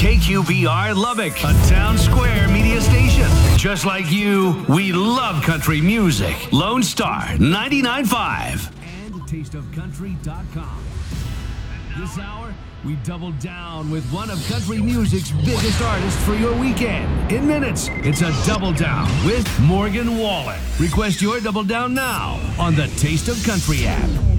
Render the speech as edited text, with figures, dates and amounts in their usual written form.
KQBR Lubbock, a town square media station. Just like you, we love country music. Lone Star 99.5. And tasteofcountry.com. This hour, we double down with one of country music's biggest artists for your weekend. In minutes, it's a double down with Morgan Wallen. Request your double down now on the Taste of Country app.